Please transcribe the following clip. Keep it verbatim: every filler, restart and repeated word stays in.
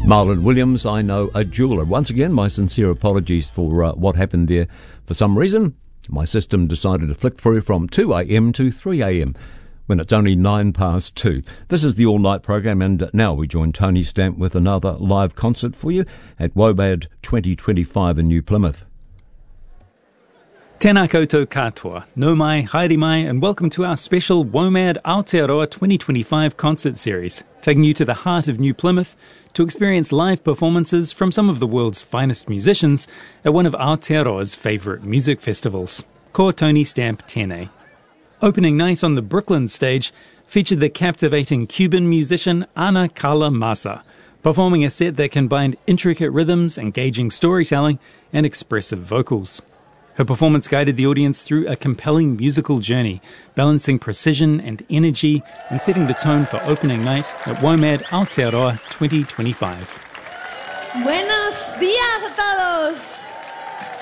Marlon Williams, I Know a Jeweller. Once again, my sincere apologies for uh, what happened there. For some reason, my system decided to flick through from two a.m. to three a.m. when it's only nine past two. This is the all-night program, and now we join Tony Stamp with another live concert for you at WOMAD twenty twenty-five in New Plymouth. Tēnā koutou katoa, nau mai, haere mai, and welcome to our special WOMAD Aotearoa twenty twenty-five concert series, taking you to the heart of New Plymouth to experience live performances from some of the world's finest musicians at one of Aotearoa's favourite music festivals. Ko Tony Stamp tēnei. Opening night on the Brooklyn stage featured the captivating Cuban musician Ana Carla Massa, performing a set that combined intricate rhythms, engaging storytelling, and expressive vocals. Her performance guided the audience through a compelling musical journey, balancing precision and energy and setting the tone for opening night at WOMAD Aotearoa twenty twenty-five. Buenos días a todos!